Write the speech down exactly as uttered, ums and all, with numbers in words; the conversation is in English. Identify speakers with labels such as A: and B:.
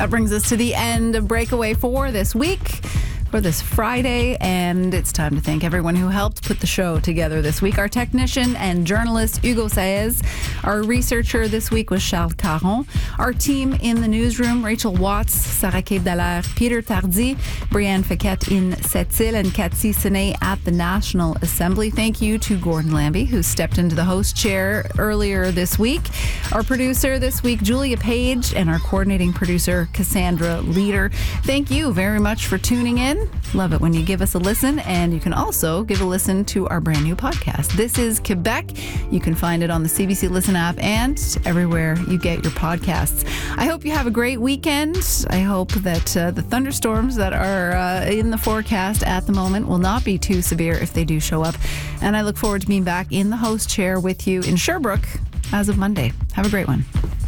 A: That brings us to the end of Breakaway four this week. For this Friday, and it's time to thank everyone who helped put the show together this week. Our technician and journalist, Hugo Saez. Our researcher this week was Charles Caron. Our team in the newsroom, Rachel Watts, Sarah Dallaire, Peter Tardy, Brianne Fiquette in Sept-Îles, and Cathy Sine at the National Assembly. Thank you to Gordon Lambie, who stepped into the host chair earlier this week. Our producer this week, Julia Page, and our coordinating producer, Cassandra Leader. Thank you very much for tuning in. Love it when you give us a listen, and you can also give a listen to our brand new podcast. This is Quebec. You can find it on the C B C Listen app and everywhere you get your podcasts. I hope you have a great weekend. I hope that uh, the thunderstorms that are uh, in the forecast at the moment will not be too severe if they do show up. And I look forward to being back in the host chair with you in Sherbrooke as of Monday. Have a great one.